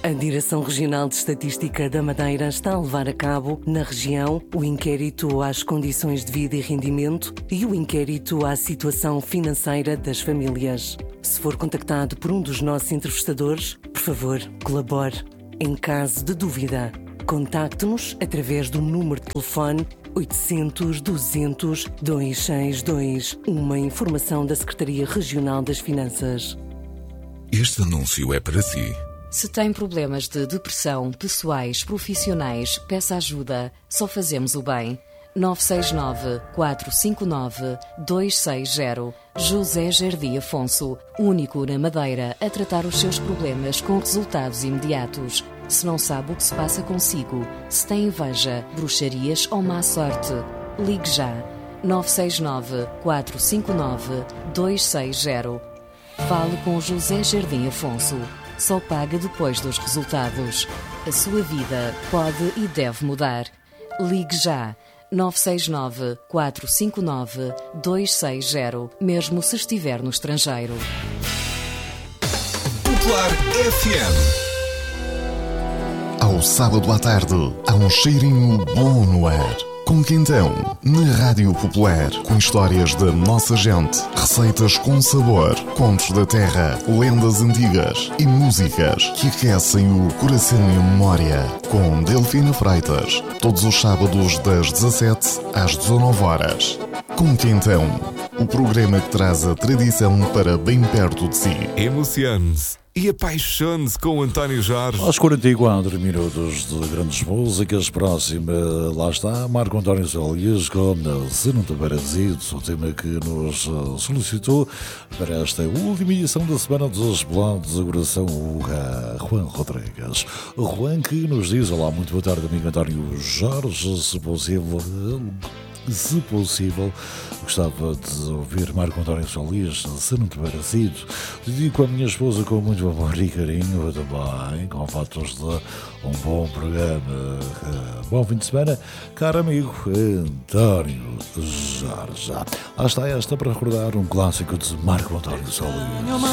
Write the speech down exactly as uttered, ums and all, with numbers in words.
A Direção Regional de Estatística da Madeira está a levar a cabo, na região, o inquérito às condições de vida e rendimento e o inquérito à situação financeira das famílias. Se for contactado por um dos nossos entrevistadores, por favor, colabore. Em caso de dúvida, contacte-nos através do número de telefone oitocentos, duzentos, duzentos e sessenta e dois, uma informação da Secretaria Regional das Finanças. Este anúncio é para si. Se tem problemas de depressão, pessoais, profissionais, peça ajuda. Só fazemos o bem. nove seis nove, quatro cinco nove, dois seis zero. José Jardim Afonso, único na Madeira a tratar os seus problemas com resultados imediatos. Se não sabe o que se passa consigo, se tem inveja, bruxarias ou má sorte, ligue já. nove seis nove, quatro cinco nove, dois seis zero. Fale com José Jardim Afonso. Só paga depois dos resultados. A sua vida pode e deve mudar. Ligue já. nove seis nove, quatro cinco nove, dois seis zero, mesmo se estiver no estrangeiro. Popular F M. Ao sábado à tarde, há um cheirinho bom no ar. Com Quintão, na Rádio Popular, com histórias da nossa gente, receitas com sabor, contos da terra, lendas antigas e músicas que aquecem o coração e a memória. Com Delfina Freitas, todos os sábados das dezassete às dezanove horas. Com Quintão, o programa que traz a tradição para bem perto de si. Emocione-se e apaixone-se com o António Jorge. Aos quarenta e quatro minutos de grandes músicas, próxima, lá está, Marco António Solias com Se Não Te Parasito, o tema que nos solicitou para esta última edição da Semana dos Blancs de Coração, o Juan Rodrigues. O Juan que nos diz: olá, muito boa tarde, amigo António Jorge, se possível... Se possível, gostava de ouvir Marco António Solias, Se Não Te Parasito. Dedico à minha esposa com muito amor e carinho, também com fotos de um bom programa. Bom fim de semana, caro amigo António Jorge. Lá está esta para recordar um clássico de Marco António Solias.